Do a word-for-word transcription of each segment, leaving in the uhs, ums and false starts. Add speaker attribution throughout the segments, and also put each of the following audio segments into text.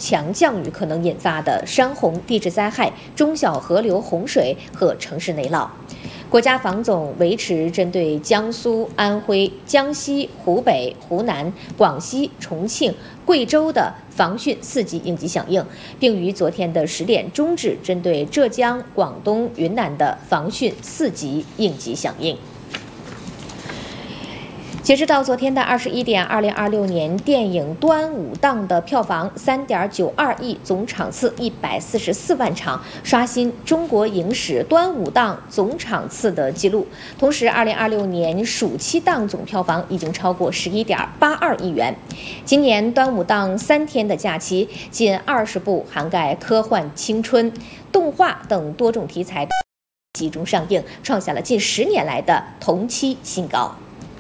Speaker 1: 强降雨可能引发的山洪、地质灾害、中小河流洪水和城市内涝。国家防总维持针对江苏、安徽、江西、湖北、湖南、广西、重庆、贵州的防汛四级应急响应，并于昨天的十点终止针对浙江、广东、云南的防汛四级应急响应。截止到昨天的二十一点，二零二六年电影《端午档》的票房三点九二亿，总场次一百四十四万场，刷新中国影史端午档总场次的记录。同时，二零二六年暑期档总票房已经超过十一点八二亿元。今年端午档三天的假期，近二十部涵盖科幻、青春、动画等多种题材集中上映，创下了近十年来的同期新高。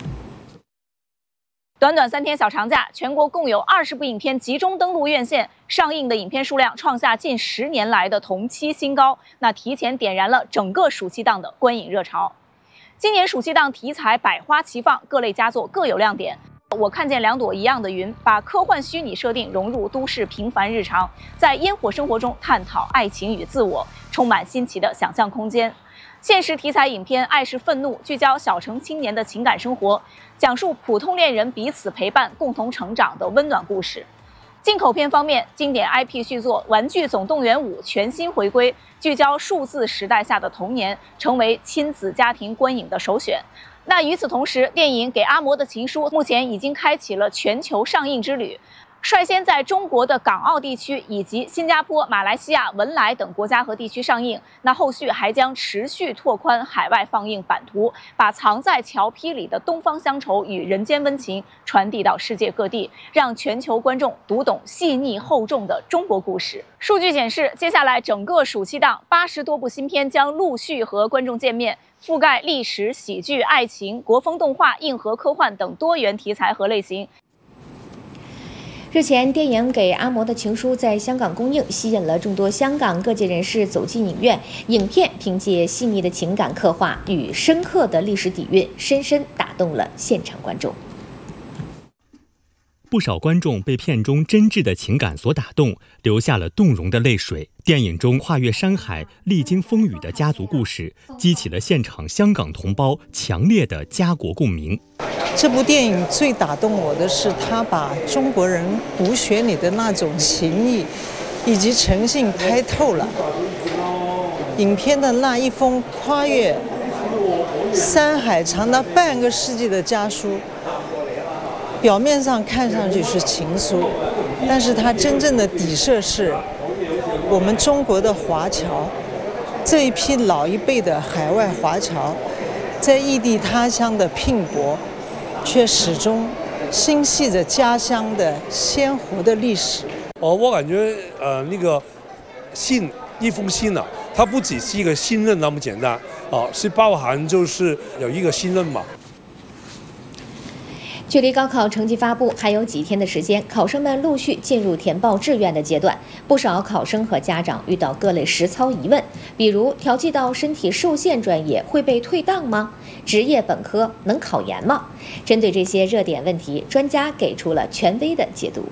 Speaker 2: 短短三天小长假，全国共有二十部影片集中登陆院线，上映的影片数量创下近十年来的同期新高，那提前点燃了整个暑期档的观影热潮。今年暑期档题材百花齐放，各类佳作各有亮点。我看见两朵一样的云，把科幻虚拟设定融入都市平凡日常，在烟火生活中探讨爱情与自我，充满新奇的想象空间。现实题材影片《爱是愤怒》聚焦小城青年的情感生活，讲述普通恋人彼此陪伴、共同成长的温暖故事。进口片方面，经典 I P 续作《玩具总动员五》全新回归，聚焦数字时代下的童年，成为亲子家庭观影的首选。那与此同时，电影《给阿嬷的情书》目前已经开启了全球上映之旅。率先在中国的港澳地区以及新加坡、马来西亚、文莱等国家和地区上映，那后续还将持续拓宽海外放映版图，把藏在桥坯里的东方乡愁与人间温情传递到世界各地，让全球观众读懂细腻厚重的中国故事。数据显示，接下来整个暑期档八十多部新片将陆续和观众见面，覆盖历史、喜剧、爱情、国风动画、硬核科幻等多元题材和类型。
Speaker 1: 日前，电影《给阿嬷的情书》在香港公映，吸引了众多香港各界人士走进影院。影片凭借细腻的情感刻画与深刻的历史底蕴，深深打动了现场观众。
Speaker 3: 不少观众被片中真挚的情感所打动，流下了动容的泪水。电影中跨越山海、历经风雨的家族故事，激起了现场香港同胞强烈的家国共鸣。
Speaker 4: 这部电影最打动我的是，他把中国人骨血里的那种情谊以及诚信拍透了。影片的那一封跨越山海长达半个世纪的家书，表面上看上去是情书，但是它真正的底色是我们中国的华侨，这一批老一辈的海外华侨在异地他乡的拼搏，却始终心系着家乡的鲜活的历史。
Speaker 5: 哦，我感觉呃那个信一封信呢、啊，它不只是一个信任那么简单啊，是包含就是有一个信任嘛。
Speaker 1: 距离高考成绩发布还有几天的时间，考生们陆续进入填报志愿的阶段。不少考生和家长遇到各类实操疑问，比如调剂到身体受限专业会被退档吗？职业本科能考研吗？针对这些热点问题，专家给出了权威的解读。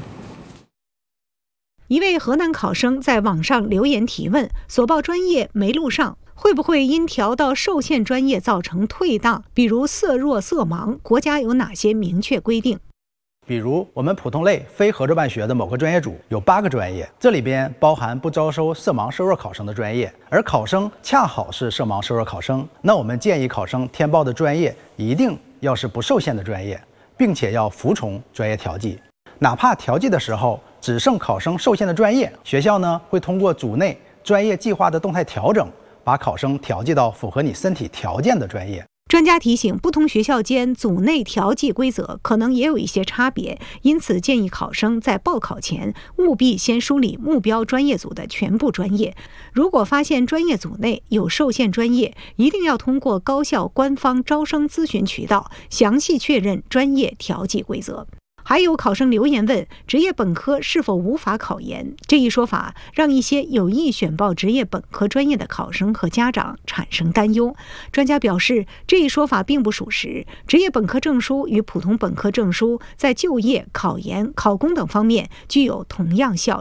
Speaker 6: 一位河南考生在网上留言提问：所报专业没录上，会不会因调到受限专业造成退档？比如色弱色盲，国家有哪些明确规定？
Speaker 7: 比如我们普通类非合作办学的某个专业组有八个专业，这里边包含不招收色盲色弱考生的专业，而考生恰好是色盲色弱考生，那我们建议考生填报的专业一定要是不受限的专业，并且要服从专业调剂。哪怕调剂的时候只剩考生受限的专业，学校呢会通过组内专业计划的动态调整，把考生调剂到符合你身体条件的专业。
Speaker 6: 专家提醒，不同学校间组内调剂规则可能也有一些差别，因此建议考生在报考前务必先梳理目标专业组的全部专业。如果发现专业组内有受限专业，一定要通过高校官方招生咨询渠道详细确认专业调剂规则。还有考生留言问职业本科是否无法考研，这一说法让一些有意选报职业本科专业的考生和家长产生担忧。专家表示，这一说法并不属实，职业本科证书与普通本科证书在就业、考研、考公等方面具有同样效力。